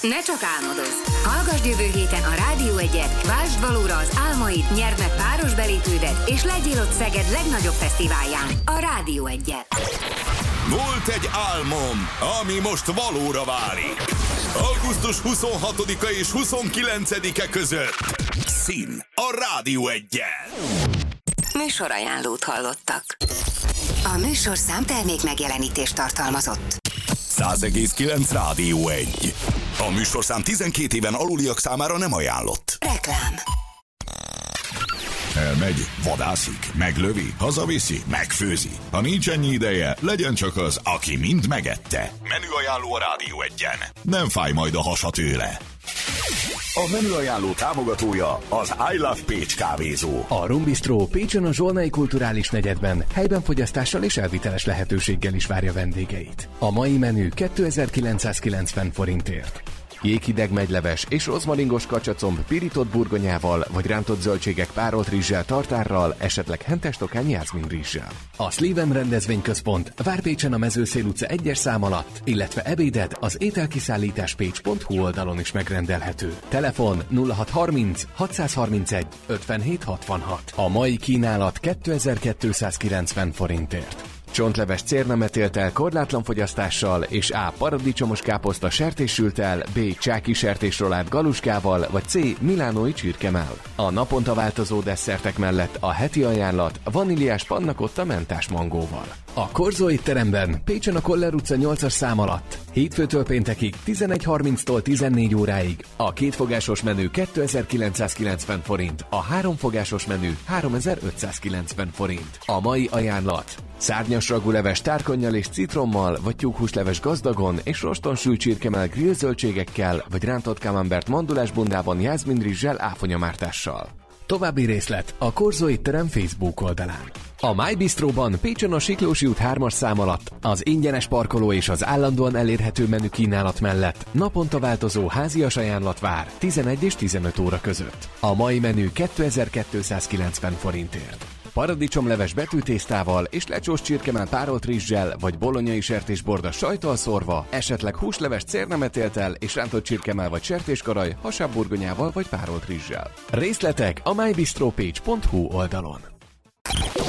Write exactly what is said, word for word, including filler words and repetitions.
Ne csak álmodozz! Hallgasd jövő héten a Rádió Egyet, vásd valóra az álmaid, nyerd meg páros belépődet, és legyél ott Szeged legnagyobb fesztiválján, a Rádió Egyet. Volt egy álmom, ami most valóra válik. augusztus huszonhatodika és huszonkilencedike között. Szín a Rádió Egyen. Műsorajánlót hallottak. A műsorszám termék megjelenítést tartalmazott. száz egész kilenc Rádió Egy. A műsorszám tizenkét éven aluliak számára nem ajánlott. Reklám. Elmegy, vadászik, meglövi, hazaviszi, megfőzi. Ha nincs ennyi ideje, legyen csak az, aki mind megette. Menüajánló a Rádió Egyen. Nem fáj majd a hasa tőle. A menüajánló támogatója az I Love Pécs kávézó. A Rum Bistro Pécsen a Zsolnai Kulturális Negyedben helyben fogyasztással és elviteles lehetőséggel is várja vendégeit. A mai menü kétezer-kilencszázkilencven forintért. Jéghideg megyleves és rozmaringos kacsacomb pirított burgonyával vagy rántott zöldségek párolt rizssel, tartárral, esetleg hentes tokány jászmin rizssel. A Sleven rendezvényközpont vár Pécsen a Mezőszél utca egyes szám alatt, illetve ebéded az ételkiszállításpécs pont hu oldalon is megrendelhető. Telefon nulla hat harminc hatszázharmincegy ötvenhét hatvanhat. A mai kínálat kétezer-kétszázkilencven forintért. Csontleves cérnametéltel korlátlan fogyasztással és A. paradicsomos káposzta sertéssültel, B. csáki sertésrolád galuskával vagy C. milánói csirkemell. A naponta változó desszertek mellett a heti ajánlat vaníliás pannakotta mentás mangóval. A Korzó étteremben Pécsen a Koller utca nyolcas szám alatt hétfőtől péntekig tizenegy harminctól tizennégy óráig a kétfogásos menü kétezer-kilencszázkilencven forint, a háromfogásos menü háromezer-ötszázkilencven forint. A mai ajánlat: szárnyas raguleves tárkonnyal és citrommal, vagy tyúkhúsleves gazdagon és roston sült csirkemell grillzöldségekkel, vagy rántott camembert mandulás bundában jászminrizssel áfonyamártással. További részlet a Korzó étterem Facebook oldalán. A My Bistroban Pécsen a Siklósi út hármas szám alatt az ingyenes parkoló és az állandóan elérhető menü kínálat mellett naponta változó házias ajánlat vár tizenegy és tizenöt óra között. A mai menü kétezer-kétszázkilencven forintért. Paradicsomleves betűtésztával és lecsós csirkemell párolt rizssel vagy bolonyai sertésborda sajttal szórva, esetleg húsleves cérnametéltel és rántott csirkemell vagy sertéskaraj hasábburgonyával vagy párolt rizssel. Részletek a mybistropage pont hu oldalon.